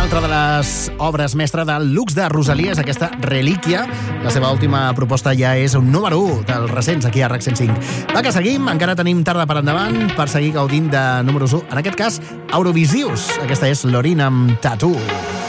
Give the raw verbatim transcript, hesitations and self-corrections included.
una altra de les obres mestre del Lux de Rosalia és aquesta Relíquia. La seva última proposta ja és un número u dels recents aquí a RAC cent cinc. Va, que seguim, encara tenim tarda per endavant per seguir gaudint de números u. En aquest cas, Eurovisius. Aquesta és Loreen amb Tattoo.